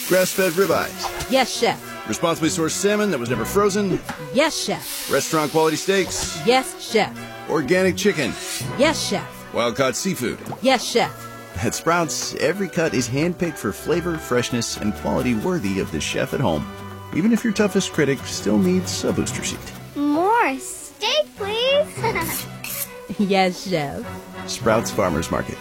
Grass-fed ribeyes. Yes, chef. Responsibly sourced salmon that was never frozen. Yes, chef. Restaurant quality steaks. Yes, chef. Organic chicken. Yes, chef. Wild-caught seafood. Yes, chef. At Sprouts, every cut is handpicked for flavor, freshness, and quality worthy of the chef at home. Even if your toughest critic still needs a booster seat. More steak, please. Yes, chef. Sprouts Farmers Market.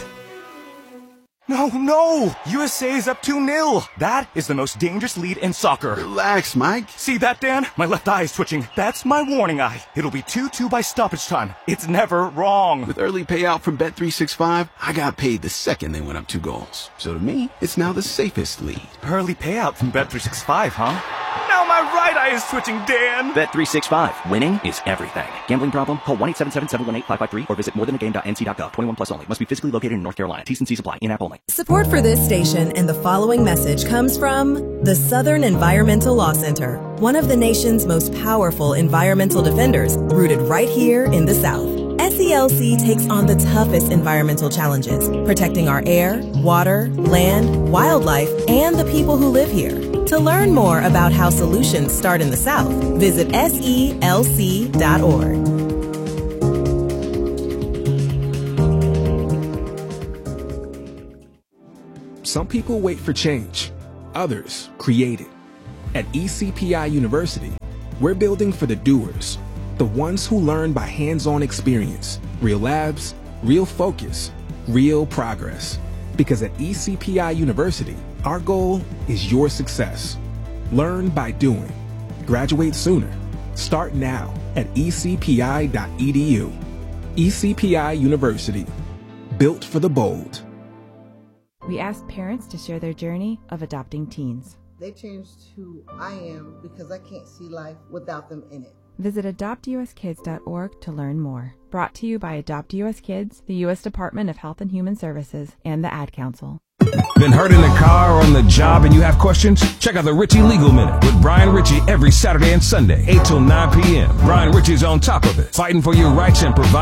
No! USA is up 2-0. That is the most dangerous lead in soccer. Relax, Mike. See that, Dan? My left eye is twitching. That's my warning eye. It'll be 2-2 by stoppage time. It's never wrong. With early payout from Bet365, I got paid the second they went up 2 goals. So to me, it's now the safest lead. Early payout from Bet365, huh? Now my right eye is twitching, Dan. Bet365. Winning is everything. Gambling problem? Call 1-877-718-553 or visit morethanagame.nc.gov. 21 plus only. Must be physically located in North Carolina. T's and C's apply. In-app only. Support for this station and the following message comes from the Southern Environmental Law Center, one of the nation's most powerful environmental defenders, rooted right here in the South. SELC takes on the toughest environmental challenges, protecting our air, water, land, wildlife, and the people who live here. To learn more about how solutions start in the South, visit SELC.org. Some people wait for change, others create it. At ECPI University, we're building for the doers, the ones who learn by hands-on experience, real labs, real focus, real progress. Because at ECPI University, our goal is your success. Learn by doing. Graduate sooner. Start now at ecpi.edu. ECPI University, built for the bold. We asked parents to share their journey of adopting teens. They changed who I am because I can't see life without them in it. Visit adoptuskids.org to learn more. Brought to you by Adopt US Kids, the U.S. Department of Health and Human Services, and the Ad Council. Been hurt in the car or on the job and you have questions? Check out the Ritchie Legal Minute with Brian Ritchie every Saturday and Sunday, 8 till 9 p.m. Brian Ritchie's on top of it, fighting for your rights and providing